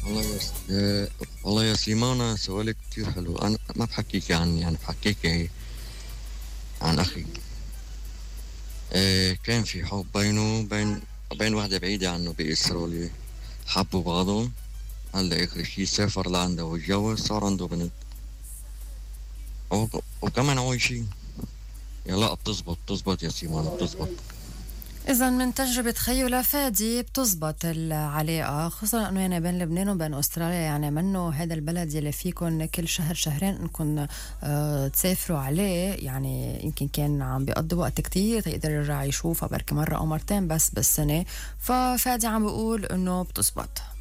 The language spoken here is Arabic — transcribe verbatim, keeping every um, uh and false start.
والله يا س... آه، والله يا سليمانة، سؤالك كتير حلو. أنا ما بحكيكي عني، يعني بحكيكي عن أخي. آه كان في حب بينه وبين بين واحدة بعيدة عنه بإستراليا. حبوا بعضهم. هلا آخر شي سافر لعندها واتجوز، صار عنده بنت. و... وكمان عايشين. يا لا، بتزبط بتزبط يا سليمانة، بتزبط. إذا من تجربة خيو لفادي بتزبط العلاقة، خصوصا إنه يعني بين لبنان وبين أستراليا يعني منه هذا البلد يلي فيكن كل شهر شهرين إنكم آه تسافروا عليه. يعني يمكن كان عم بيقضي وقت كتير تقدر يرجع يشوفها بركي مرة أو مرتين بس بالسنة. ففادي عم بيقول إنه بتزبط.